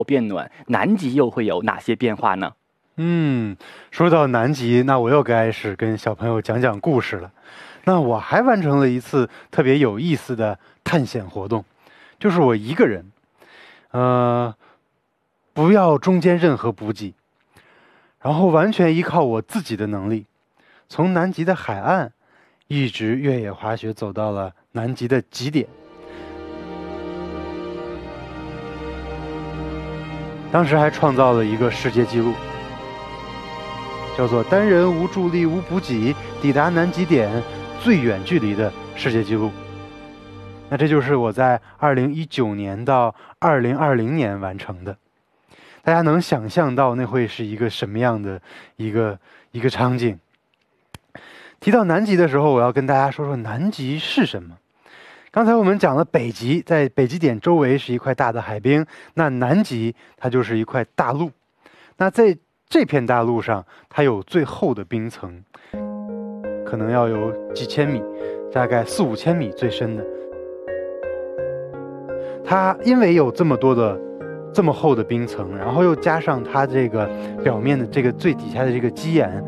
变暖，南极又会有哪些变化呢？ 说到南极，那我又该是跟小朋友讲讲故事了。那我还完成了一次特别有意思的探险活动，就是我一个人，不要中间任何补给，然后完全依靠我自己的能力，从南极的海岸一直越野滑雪走到了南极的极点。当时还创造了一个世界纪录，叫做单人无助力无补给抵达南极点最远距离的世界纪录。那这就是我在2019年到2020年完成的。大家能想象到那会是一个什么样的一个场景？提到南极的时候，我要跟大家说说南极是什么。刚才我们讲了北极，在北极点周围是一块大的海冰，那南极它就是一块大陆。那在这片大陆上，它有最厚的冰层，可能要有几千米，大概4、5千米最深的。它因为有这么厚的冰层，然后又加上它这个表面的这个最底下的这个基岩，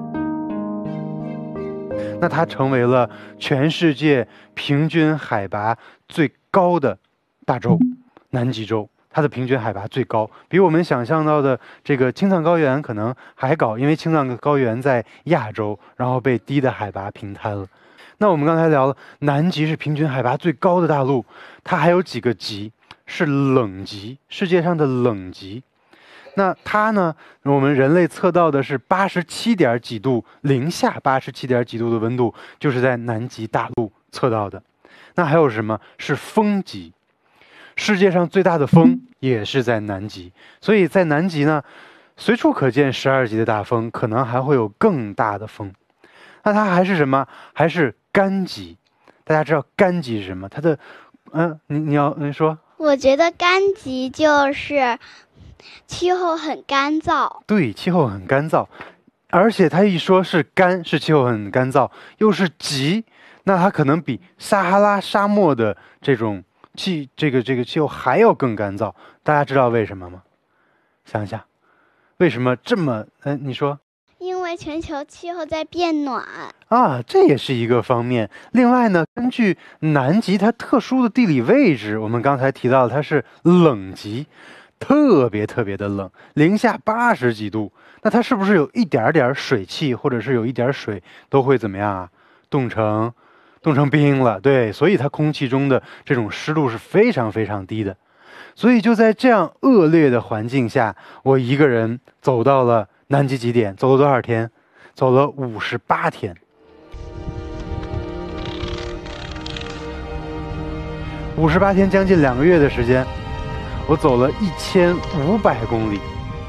那它成为了全世界平均海拔最高的大洲——南极洲。它的平均海拔最高，比我们想象到的这个青藏高原可能还高，因为青藏高原在亚洲，然后被低的海拔平摊了。那我们刚才聊了，南极是平均海拔最高的大陆，它还有几个极是冷极，世界上的冷极。那它呢，我们人类测到的是87点几度，零下87点几度的温度，就是在南极大陆测到的。那还有什么是风极？世界上最大的风也是在南极，所以在南极呢，随处可见12级的大风，可能还会有更大的风。那它还是什么？还是干极。大家知道干极是什么？它的，你说？ 我觉得干极就是气候很干燥。 对，气候很干燥，而且它一说是干，是气候很干燥，又是极，那它可能比撒哈拉沙漠的这种这个气候还要更干燥。大家知道为什么吗？想想，为什么这么？你说？ 因为全球气候在变暖啊，这也是一个方面。另外呢，根据南极它特殊的地理位置，我们刚才提到它是冷极，特别的冷，零下80几度。那它是不是有一点点水汽，或者是有一点水都会怎么样啊？冻成冰了。对，所以它空气中的这种湿度是非常低的。所以就在这样恶劣的环境下，我一个人走到了南极极点，走了多少天？走了58天。58天，将近2个月的时间，我走了1500公里。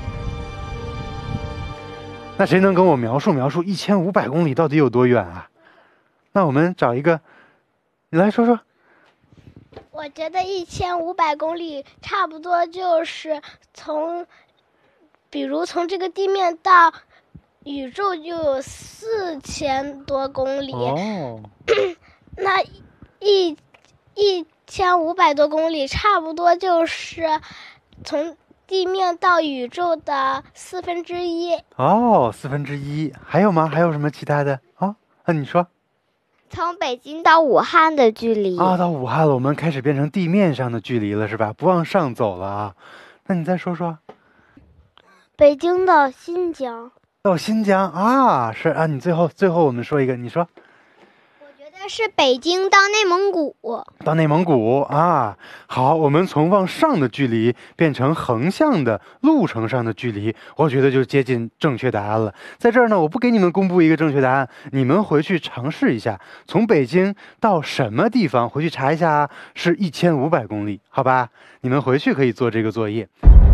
那谁能跟我描述1500公里到底有多远啊？那我们找一个，你来说说。 我觉得1500公里差不多就是比如从这个地面到宇宙就有4000多公里。那1500多公里差不多就是从地面到宇宙的1/4。 1/4。还有吗？还有什么其他的？你说。 从北京到武汉的距离。 到武汉了，我们开始变成地面上的距离了，是吧？不往上走了啊。那你再说说。 北京到新疆。 到新疆啊，是啊。你最后我们说一个，你说。 我觉得是北京到内蒙古。 到内蒙古啊，好，我们从往上的距离变成横向的路程上的距离，我觉得就接近正确答案了。在这儿呢，我不给你们公布一个正确答案，你们回去尝试一下，从北京到什么地方回去查一下啊，是1500公里，好吧？你们回去可以做这个作业。